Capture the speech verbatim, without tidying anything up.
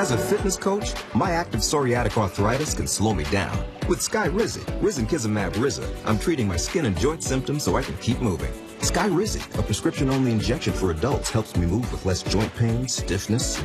As a fitness coach, my active psoriatic arthritis can slow me down. With Skyrizi, Risankizumab Riza, I'm treating my skin and joint symptoms so I can keep moving. Skyrizi, a prescription-only injection for adults, helps me move with less joint pain, stiffness,